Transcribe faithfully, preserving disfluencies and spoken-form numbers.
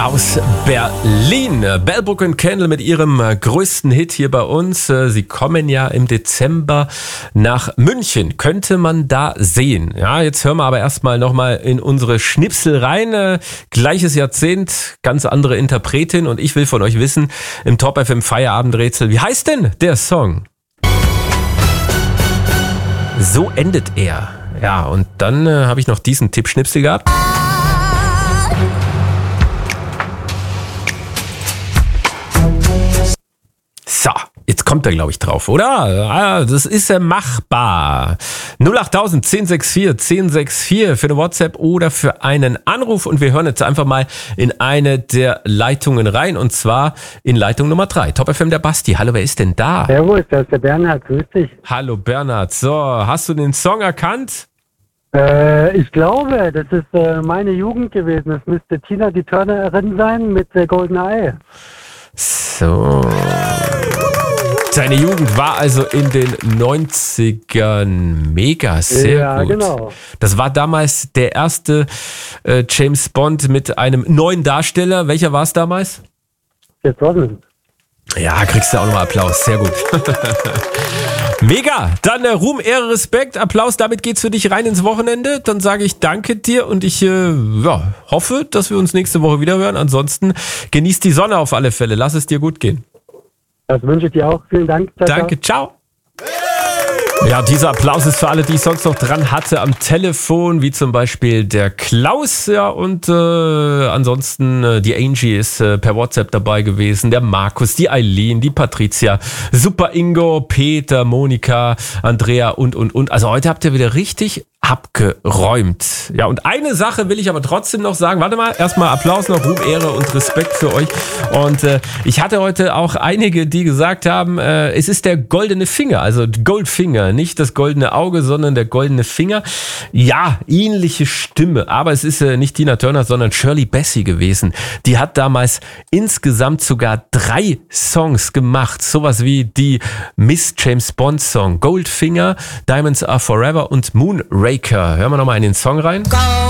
Aus Berlin. Bell Book and Candle mit ihrem größten Hit hier bei uns. Sie kommen ja im Dezember nach München. Könnte man da sehen. Ja, jetzt hören wir aber erstmal nochmal in unsere Schnipsel rein. Gleiches Jahrzehnt, ganz andere Interpretin. Und ich will von euch wissen, im Top F M Feierabendrätsel, wie heißt denn der Song? So endet er. Ja, und dann äh, habe ich noch diesen Tippschnipsel gehabt. So, jetzt kommt er, glaube ich, drauf, oder? Das ist ja machbar. null acht tausend, zehn sechs vier, zehn sechs vier für eine WhatsApp oder für einen Anruf. Und wir hören jetzt einfach mal in eine der Leitungen rein. Und zwar in Leitung Nummer drei. Top F M, der Basti. Hallo, wer ist denn da? Servus, das ist der Bernhard. Grüß dich. Hallo, Bernhard. So, hast du den Song erkannt? Äh, ich glaube, das ist äh, meine Jugend gewesen. Das müsste Tina die Turnerin sein mit äh, Golden Eye. So. Seine Jugend war also in den neunzigern mega, sehr ja, gut. Genau. Das war damals der erste äh, James Bond mit einem neuen Darsteller. Welcher war es damals? Jetzt Brosnan. Ja, kriegst du auch nochmal Applaus, sehr gut. Mega, dann äh, Ruhm, Ehre, Respekt, Applaus, damit geht's für dich rein ins Wochenende. Dann sage ich danke dir und ich äh, ja, hoffe, dass wir uns nächste Woche wieder hören. Ansonsten genieß die Sonne auf alle Fälle, lass es dir gut gehen. Das wünsche ich dir auch. Vielen Dank. Ciao, danke, ciao. Ja, dieser Applaus ist für alle, die ich sonst noch dran hatte am Telefon, wie zum Beispiel der Klaus, ja, und äh, ansonsten äh, die Angie ist äh, per WhatsApp dabei gewesen, der Markus, die Eileen, die Patricia, Super Ingo, Peter, Monika, Andrea und, und, und. Also heute habt ihr wieder richtig abgeräumt. Ja, und eine Sache will ich aber trotzdem noch sagen. Warte mal, erstmal Applaus noch, Ruhm, Ehre und Respekt für euch. Und äh, ich hatte heute auch einige, die gesagt haben, äh, es ist der goldene Finger, also Goldfinger, nicht das goldene Auge, sondern der goldene Finger. Ja, ähnliche Stimme, aber es ist äh, nicht Tina Turner, sondern Shirley Bassey gewesen. Die hat damals insgesamt sogar drei Songs gemacht. Sowas wie die Miss James Bond Song Goldfinger, Diamonds Are Forever und Moonraker. Hören wir nochmal in den Song rein.